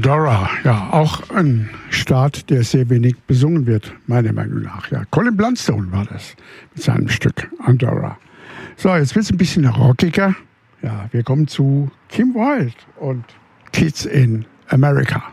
Andorra, ja, auch ein Staat, der sehr wenig besungen wird, meiner Meinung nach. Ja, Colin Blunstone war das mit seinem Stück Andorra. So, jetzt wird es ein bisschen rockiger. Ja, wir kommen zu Kim Wilde und Kids in America.